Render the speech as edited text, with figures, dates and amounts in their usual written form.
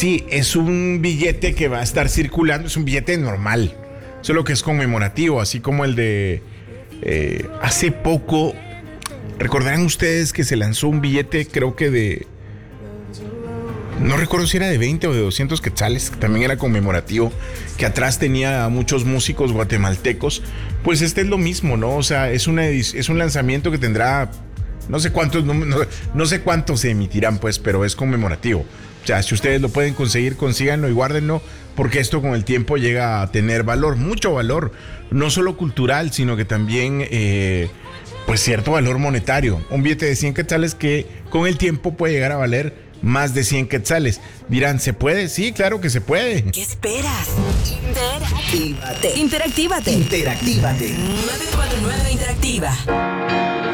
Sí, es un billete que va a estar circulando, es un billete normal, solo que es conmemorativo, así como el de hace poco. Recordarán ustedes que se lanzó un billete, creo que no recuerdo si era de 20 o de 200 quetzales, que también era conmemorativo, que atrás tenía a muchos músicos guatemaltecos. Pues este es lo mismo, ¿no? O sea, es un lanzamiento que tendrá no sé cuántos, no sé cuántos se emitirán, pues, pero es conmemorativo. O sea, si ustedes lo pueden conseguir, consíganlo y guárdenlo, porque esto con el tiempo llega a tener valor, mucho valor, no solo cultural, sino que también, pues, cierto valor monetario. Un billete de 100 quetzales que con el tiempo puede llegar a valer más de 100 quetzales. Dirán, ¿se puede? Sí, claro que se puede. ¿Qué esperas? Interactívate. 949 Interactiva.